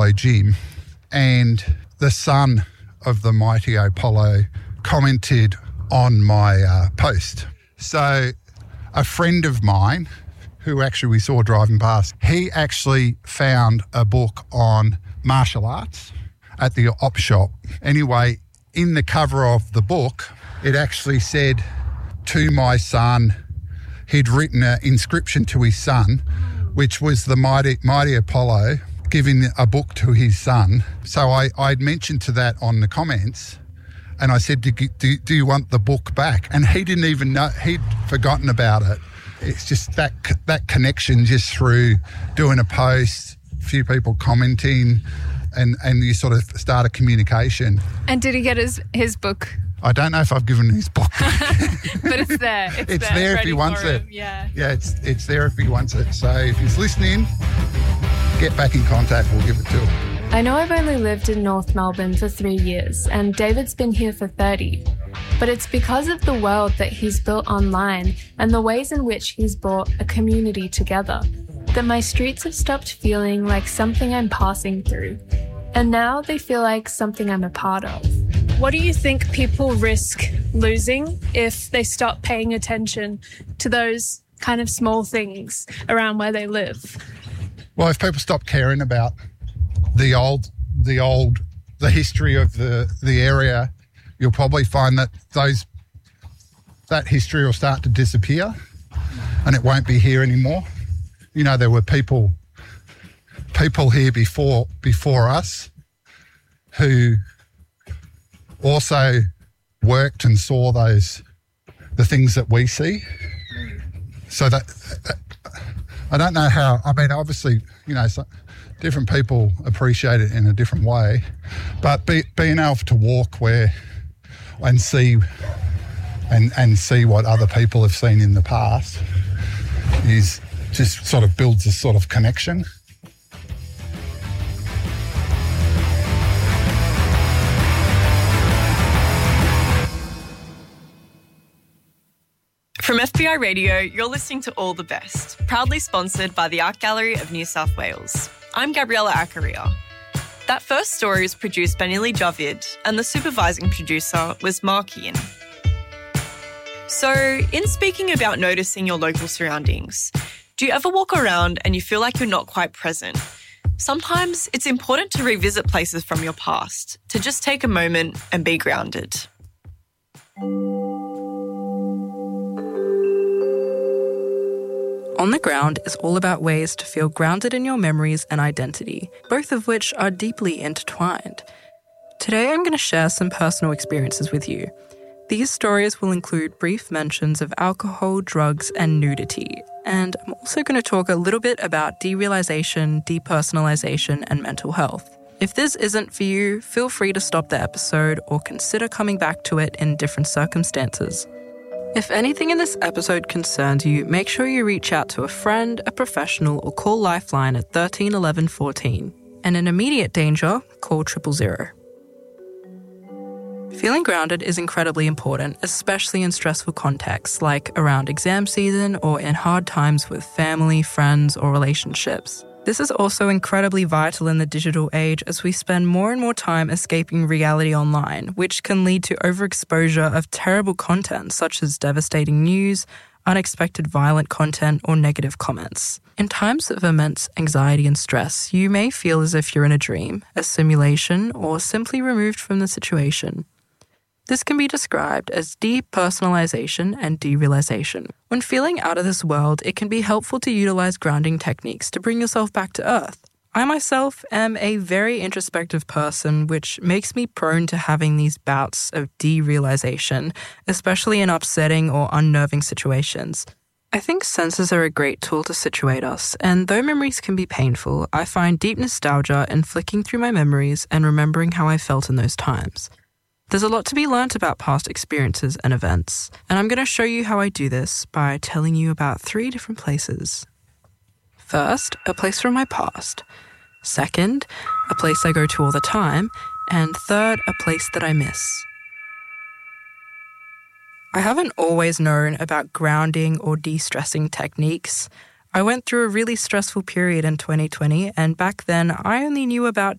gym, and the son of the mighty Apollo commented on my post. So a friend of mine who actually we saw driving past, he actually found a book on martial arts at the op shop. Anyway, in the cover of the book, it actually said, "To my son." He'd written an inscription to his son, which was the mighty Apollo giving a book to his son. So I'd mentioned to that on the comments, and I said, do you want the book back? And he didn't even know, he'd forgotten about it. It's just that connection just through doing a post, a few people commenting, and you sort of start a communication. And did he get his book? I don't know if I've given his book back. But it's there. It's there if he wants it. Yeah, it's there if he wants it. So if he's listening, get back in contact. We'll give it to him. I know I've only lived in North Melbourne for 3 years and David's been here for 30. But it's because of the world that he's built online and the ways in which he's brought a community together that my streets have stopped feeling like something I'm passing through. And now they feel like something I'm a part of. What do you think people risk losing if they stop paying attention to those kind of small things around where they live? Well, if people stop caring about the history of the area, you'll probably find that that history will start to disappear and it won't be here anymore. You know, there were people here before us who also worked and saw the things that we see. So that I don't know how, I mean, obviously, you know, different people appreciate it in a different way, but being able to walk and see what other people have seen in the past is just sort of builds this sort of connection. From FBI Radio, you're listening to All the Best, proudly sponsored by the Art Gallery of New South Wales. I'm Gabriella Akaria. That first story was produced by Nili Javid, and the supervising producer was Mark Yin. So, in speaking about noticing your local surroundings, do you ever walk around and you feel like you're not quite present? Sometimes it's important to revisit places from your past, to just take a moment and be grounded. On the Ground is all about ways to feel grounded in your memories and identity, both of which are deeply intertwined. Today I'm going to share some personal experiences with you. These stories will include brief mentions of alcohol, drugs, and nudity. And I'm also going to talk a little bit about derealization, depersonalization, and mental health. If this isn't for you, feel free to stop the episode or consider coming back to it in different circumstances. If anything in this episode concerns you, make sure you reach out to a friend, a professional, or call Lifeline at 13 11 14. And in immediate danger, call 000. Feeling grounded is incredibly important, especially in stressful contexts like around exam season or in hard times with family, friends, or relationships. This is also incredibly vital in the digital age as we spend more and more time escaping reality online, which can lead to overexposure of terrible content such as devastating news, unexpected violent content, or negative comments. In times of immense anxiety and stress, you may feel as if you're in a dream, a simulation, or simply removed from the situation. This can be described as depersonalization and derealization. When feeling out of this world, it can be helpful to utilize grounding techniques to bring yourself back to earth. I myself am a very introspective person, which makes me prone to having these bouts of derealization, especially in upsetting or unnerving situations. I think senses are a great tool to situate us, and though memories can be painful, I find deep nostalgia in flicking through my memories and remembering how I felt in those times. There's a lot to be learnt about past experiences and events, and I'm going to show you how I do this by telling you about 3 different places. First, a place from my past. Second, a place I go to all the time. And third, a place that I miss. I haven't always known about grounding or de-stressing techniques. I went through a really stressful period in 2020, and back then I only knew about